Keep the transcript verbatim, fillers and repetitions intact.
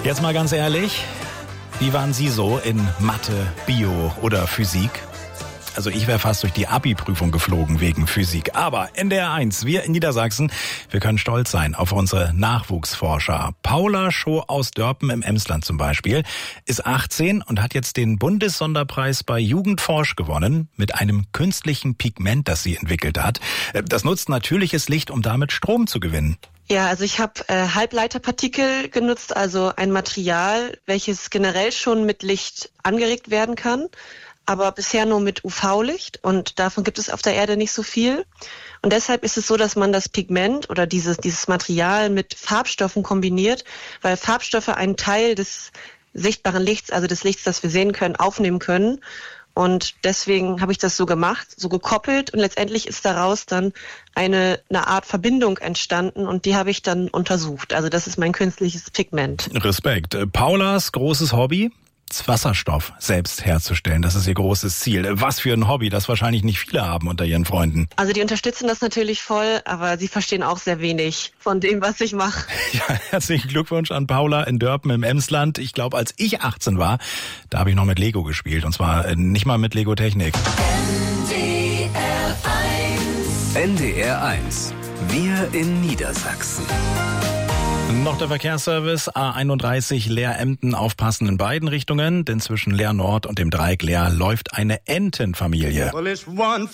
Jetzt mal ganz ehrlich, wie waren Sie so in Mathe, Bio oder Physik? Also ich wäre fast durch die Abi-Prüfung geflogen wegen Physik. Aber N D R eins, wir in Niedersachsen, wir können stolz sein auf unsere Nachwuchsforscher. Paula Scho aus Dörpen im Emsland zum Beispiel ist achtzehn und hat jetzt den Bundessonderpreis bei Jugendforsch gewonnen mit einem künstlichen Pigment, das sie entwickelt hat. Das nutzt natürliches Licht, um damit Strom zu gewinnen. Ja, also ich habe äh, Halbleiterpartikel genutzt, also ein Material, welches generell schon mit Licht angeregt werden kann, aber bisher nur mit U V-Licht, und davon gibt es auf der Erde nicht so viel. Und deshalb ist es so, dass man das Pigment oder dieses, dieses Material mit Farbstoffen kombiniert, weil Farbstoffe einen Teil des sichtbaren Lichts, also des Lichts, das wir sehen können, aufnehmen können. Und deswegen habe ich das so gemacht, so gekoppelt, und letztendlich ist daraus dann eine, eine Art Verbindung entstanden, und die habe ich dann untersucht. Also das ist mein künstliches Pigment. Respekt. Paulas großes Hobby? Wasserstoff selbst herzustellen, das ist ihr großes Ziel. Was für ein Hobby, das wahrscheinlich nicht viele haben unter ihren Freunden. Also die unterstützen das natürlich voll, aber sie verstehen auch sehr wenig von dem, was ich mache. Ja, herzlichen Glückwunsch an Paula in Dörpen im Emsland. Ich glaube, als ich achtzehn war, da habe ich noch mit Lego gespielt, und zwar nicht mal mit Lego Technik. N D R eins. N D R eins. Wir in Niedersachsen. Noch der Verkehrsservice A einunddreißig Leer-Emden, aufpassen in beiden Richtungen, denn zwischen Leer Nord und dem Dreieck Leer läuft eine Entenfamilie. Well, it's one